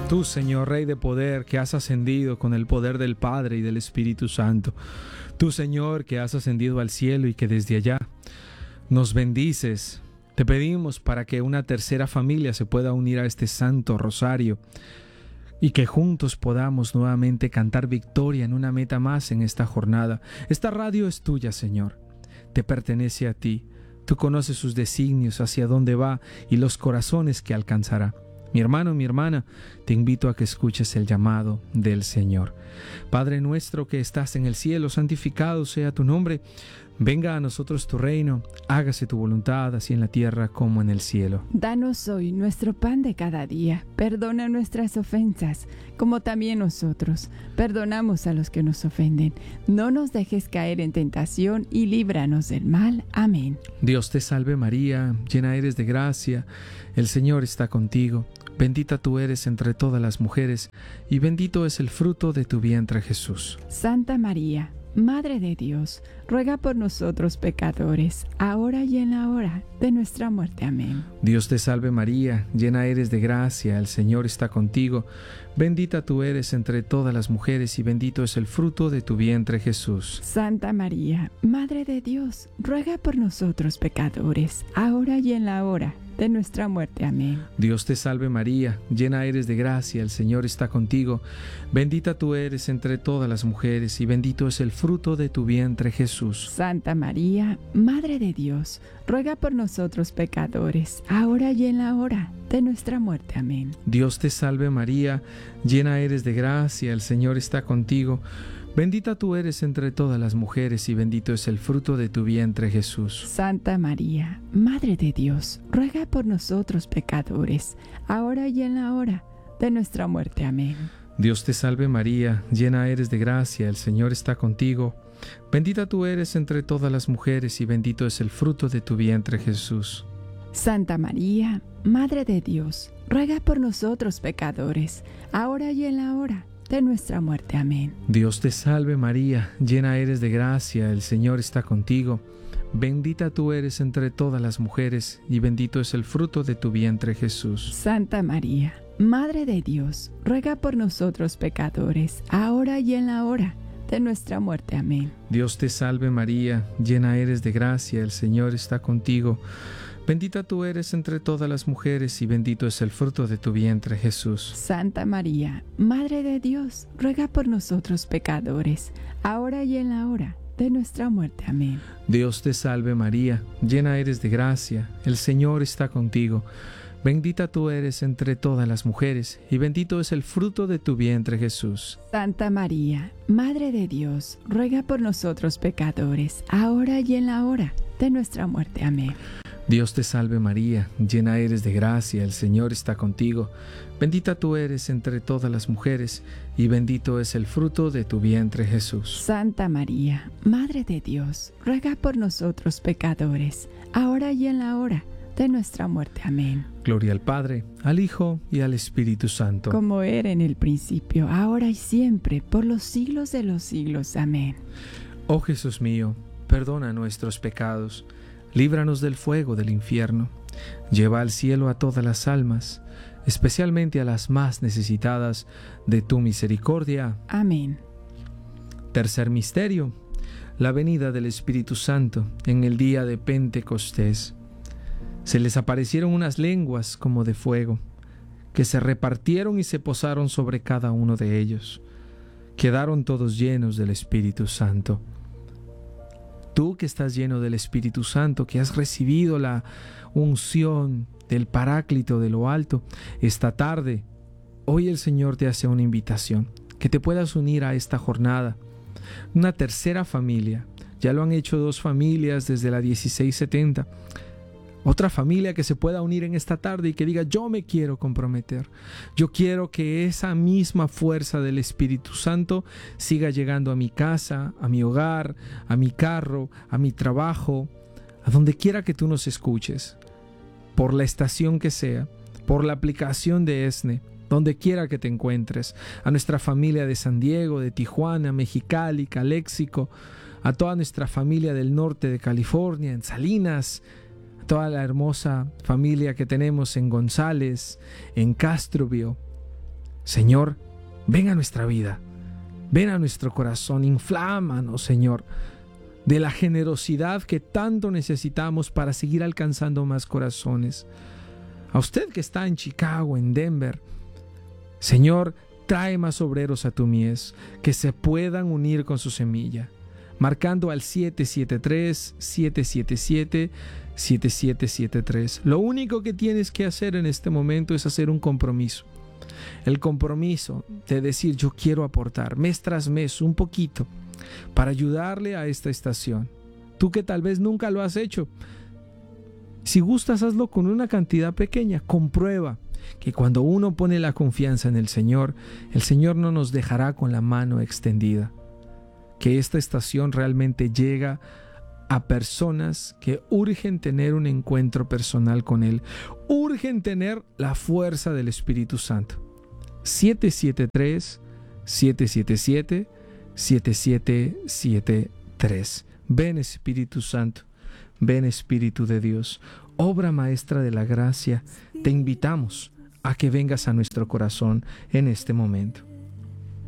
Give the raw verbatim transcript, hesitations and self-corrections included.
Tú, Señor, Rey de poder, que has ascendido con el poder del Padre y del Espíritu Santo. Tú, Señor, que has ascendido al cielo y que desde allá nos bendices. Te pedimos para que una tercera familia se pueda unir a este santo rosario y que juntos podamos nuevamente cantar victoria en una meta más en esta jornada. Esta radio es tuya, Señor. Te pertenece a ti. Tú conoces sus designios, hacia dónde va y los corazones que alcanzará. Mi hermano, mi hermana, te invito a que escuches el llamado del Señor. Padre nuestro que estás en el cielo, santificado sea tu nombre. Venga a nosotros tu reino, hágase tu voluntad, así en la tierra como en el cielo. Danos hoy nuestro pan de cada día. Perdona nuestras ofensas, como también nosotros perdonamos a los que nos ofenden. No nos dejes caer en tentación y líbranos del mal. Amén. Dios te salve María, llena eres de gracia, el Señor está contigo. Bendita tú eres entre todas las mujeres, y bendito es el fruto de tu vientre Jesús. Santa María, Madre de Dios, ruega por nosotros pecadores, ahora y en la hora de nuestra muerte. Amén. Dios te salve María, llena eres de gracia, el Señor está contigo. Bendita tú eres entre todas las mujeres, y bendito es el fruto de tu vientre Jesús. Santa María, Madre de Dios, ruega por nosotros pecadores, ahora y en la hora de nuestra muerte. Amén. Dios te salve María, llena eres de gracia, el Señor está contigo. Bendita tú eres entre todas las mujeres, y bendito es el fruto de tu vientre Jesús. Santa María, Madre de Dios, ruega por nosotros pecadores, ahora y en la hora de nuestra muerte. Amén. Dios te salve María, llena eres de gracia, el Señor está contigo. Bendita tú eres entre todas las mujeres, y bendito es el fruto de tu vientre Jesús. Santa María, Madre de Dios, ruega por nosotros pecadores, ahora y en la hora de nuestra muerte. Amén. Dios te salve María, llena eres de gracia, el Señor está contigo. Bendita tú eres entre todas las mujeres, y bendito es el fruto de tu vientre Jesús. Santa María, Madre de Dios, ruega por nosotros pecadores, ahora y en la hora de nuestra muerte. Amén. Dios te salve María, llena eres de gracia, el Señor está contigo. Bendita tú eres entre todas las mujeres, y bendito es el fruto de tu vientre Jesús. Santa María, Madre de Dios, ruega por nosotros pecadores, ahora y en la hora de nuestra muerte. Amén. Dios te salve María, llena eres de gracia, el Señor está contigo. Bendita tú eres entre todas las mujeres, y bendito es el fruto de tu vientre Jesús. Santa María, Madre de Dios, ruega por nosotros pecadores, ahora y en la hora de nuestra muerte. Amén. Dios te salve María, llena eres de gracia, el Señor está contigo. Bendita tú eres entre todas las mujeres, y bendito es el fruto de tu vientre Jesús. Santa María, Madre de Dios, ruega por nosotros pecadores, ahora y en la hora de nuestra muerte. Amén. Dios te salve María, llena eres de gracia, el Señor está contigo. Bendita tú eres entre todas las mujeres, y bendito es el fruto de tu vientre Jesús. Santa María, Madre de Dios, ruega por nosotros pecadores, ahora y en la hora de nuestra muerte. Amén. Gloria al Padre, al Hijo y al Espíritu Santo. Como era en el principio, ahora y siempre, por los siglos de los siglos. Amén. Oh Jesús mío, perdona nuestros pecados, líbranos del fuego del infierno, lleva al cielo a todas las almas, especialmente a las más necesitadas de tu misericordia. Amén. Tercer misterio, la venida del Espíritu Santo en el día de Pentecostés. Se les aparecieron unas lenguas como de fuego, que se repartieron y se posaron sobre cada uno de ellos. Quedaron todos llenos del Espíritu Santo. Tú que estás lleno del Espíritu Santo, que has recibido la unción del Paráclito de lo alto, esta tarde, hoy el Señor te hace una invitación, que te puedas unir a esta jornada. Una tercera familia, ya lo han hecho dos familias desde la dieciséis setenta. Otra familia que se pueda unir en esta tarde y que diga: yo me quiero comprometer. Yo quiero que esa misma fuerza del Espíritu Santo siga llegando a mi casa, a mi hogar, a mi carro, a mi trabajo, a donde quiera que tú nos escuches, por la estación que sea, por la aplicación de ESNE, donde quiera que te encuentres, a nuestra familia de San Diego, de Tijuana, Mexicali, Caléxico, a toda nuestra familia del norte de California, en Salinas, toda la hermosa familia que tenemos en González, en Castroview. Señor, ven a nuestra vida, ven a nuestro corazón, inflámanos, Señor, de la generosidad que tanto necesitamos para seguir alcanzando más corazones. A usted que está en Chicago, en Denver, Señor, trae más obreros a tu mies, que se puedan unir con su semilla, marcando al siete siete tres, siete siete siete, siete siete siete tres. Lo único que tienes que hacer en este momento es hacer un compromiso. El compromiso de decir: yo quiero aportar mes tras mes un poquito para ayudarle a esta estación. Tú que tal vez nunca lo has hecho, si gustas, hazlo con una cantidad pequeña. Comprueba que cuando uno pone la confianza en el Señor, el Señor no nos dejará con la mano extendida. Que esta estación realmente llega a personas que urgen tener un encuentro personal con Él, urgen tener la fuerza del Espíritu Santo. siete siete tres, siete siete siete, siete siete siete tres. Ven, Espíritu Santo, ven, Espíritu de Dios, obra maestra de la gracia. Te invitamos a que vengas a nuestro corazón en este momento.